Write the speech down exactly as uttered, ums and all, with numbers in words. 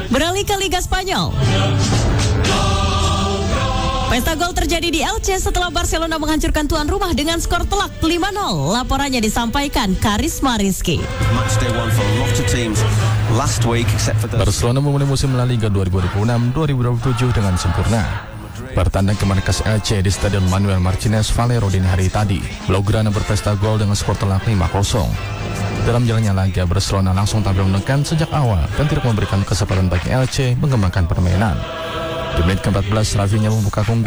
Beralih ke Liga Spanyol. Pesta gol terjadi di Elche setelah Barcelona menghancurkan tuan rumah dengan skor telak lima nol. Laporannya disampaikan Karisma Rizky. Barcelona memulai musim La Liga dua ribu dua puluh enam dua ribu dua puluh tujuh dengan sempurna. Bertandang ke markas Elche di Stadion Manuel Martinez Valero dini hari tadi, Blaugrana berpesta gol dengan skor telak lima nol. Dalam jalannya laga, Barcelona langsung tampil menekan sejak awal dan tidak memberikan kesempatan bagi Elche mengembangkan permainan. Di menit ke empat belas, Rafinha membuka keunggulan